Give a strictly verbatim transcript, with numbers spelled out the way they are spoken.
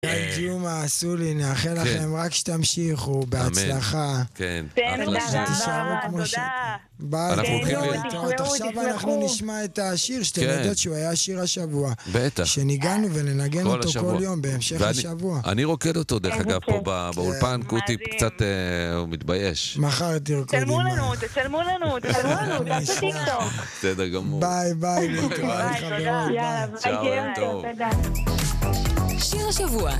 גיא ג'ומא, סולי, נאחל לכם רק שתמשיכו, בהצלחה. כן. תישארו כמו ש... ביי, להתראות. עכשיו אנחנו נשמע את השיר שאתם יודעות שהוא היה שיר השבוע. בטח. שניגענו וננגן אותו כל יום בהמשך השבוע. אני רוקד אותו דרך אגב פה באולפן, קוטי קצת הוא מתבייש. מחר תרקוד. תצלמו לנו, תצלמו לנו, תצלמו לנו, תעשו טיקטוק. בסדר גמור. ביי ביי, להתראות חברות. יאללה, ביי, צ'או, תודה. שיר השבוע